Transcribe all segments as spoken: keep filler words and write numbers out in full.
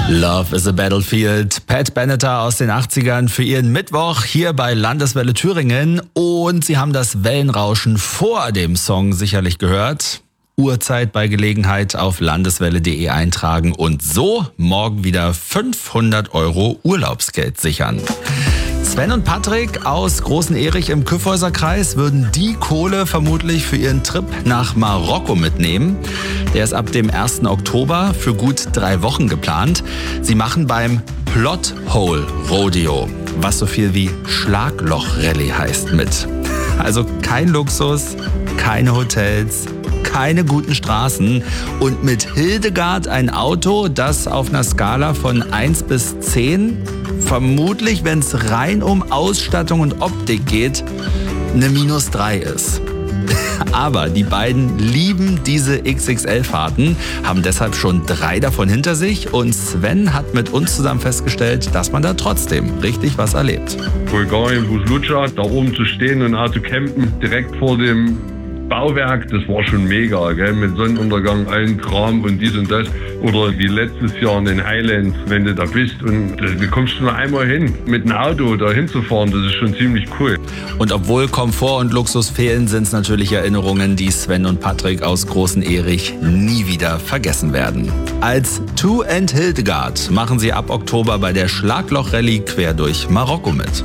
Love is a Battlefield. Pat Benatar aus den achtzigern für ihren Mittwoch hier bei Landeswelle Thüringen. Und Sie haben das Wellenrauschen vor dem Song sicherlich gehört. Uhrzeit bei Gelegenheit auf landeswelle punkt de eintragen und so morgen wieder fünfhundert Euro Urlaubsgeld sichern. Sven und Patrick aus Großen-Erich im Kyffhäuser-Kreis würden die Kohle vermutlich für ihren Trip nach Marokko mitnehmen. Der ist ab dem ersten Oktober für gut drei Wochen geplant. Sie machen beim Plot Hole Rodeo, was so viel wie Schlagloch-Rallye heißt, mit. Also kein Luxus, keine Hotels, keine guten Straßen und mit Hildegard ein Auto, das auf einer Skala von eins bis zehn vermutlich, wenn es rein um Ausstattung und Optik geht, eine minus drei ist. Aber die beiden lieben diese X X L-Fahrten, haben deshalb schon drei davon hinter sich und Sven hat mit uns zusammen festgestellt, dass man da trotzdem richtig was erlebt. Bulgarien, Bus-Lutscha, da oben zu stehen und auch zu campen, direkt vor dem Bauwerk, das war schon mega, gell? Mit Sonnenuntergang, allen Kram und dies und das. Oder wie letztes Jahr in den Highlands, wenn du da bist und du kommst nur einmal hin, mit einem Auto da hinzufahren, das ist schon ziemlich cool. Und obwohl Komfort und Luxus fehlen, sind es natürlich Erinnerungen, die Sven und Patrick aus Großen-Erich nie wieder vergessen werden. Als Two and Hildegard machen sie ab Oktober bei der Schlagloch-Rallye quer durch Marokko mit.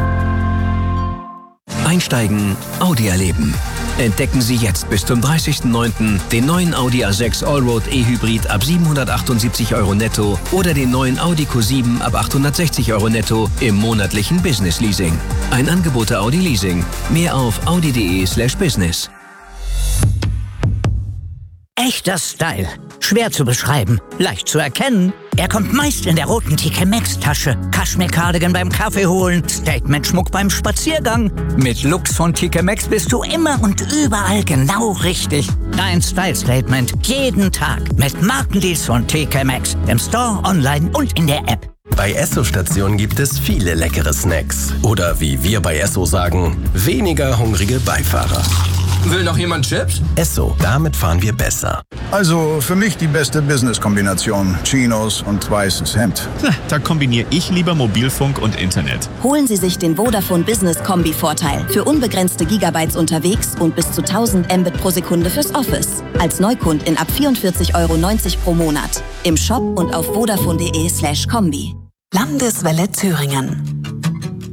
Einsteigen, Audi erleben. Entdecken Sie jetzt bis zum dreißigsten neunten den neuen Audi A sechs Allroad E-Hybrid ab siebenhundertachtundsiebzig Euro netto oder den neuen Audi Q sieben ab achthundertsechzig Euro netto im monatlichen Business Leasing. Ein Angebot der Audi Leasing. Mehr auf audi punkt de slash business. Echter Style. Schwer zu beschreiben, leicht zu erkennen. Er kommt meist in der roten T K Maxx-Tasche. Kaschmir-Cardigan beim Kaffee holen, Statement-Schmuck beim Spaziergang. Mit Looks von T K Maxx bist du immer und überall genau richtig. Dein Style-Statement jeden Tag mit Markendeals von T K Maxx. Im Store, online und in der App. Bei Esso-Stationen gibt es viele leckere Snacks. Oder wie wir bei Esso sagen, weniger hungrige Beifahrer. Will noch jemand Chips? Esso, damit fahren wir besser. Also für mich die beste Business-Kombination. Chinos und weißes Hemd. Da kombiniere ich lieber Mobilfunk und Internet. Holen Sie sich den Vodafone Business Kombi-Vorteil. Für unbegrenzte Gigabytes unterwegs und bis zu tausend Mbit pro Sekunde fürs Office. Als Neukundin ab vierundvierzig Euro neunzig pro Monat. Im Shop und auf vodafone punkt de slash kombi. Landeswelle Thüringen.